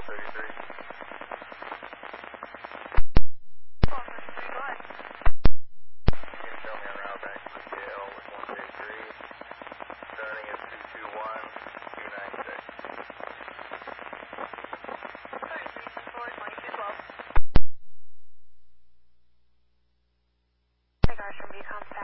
33. Call 33, go ahead. You can show me on route back to KL with 133. Starting at 221, 296. 33, 24, 2212. Hey guys, from Beacon.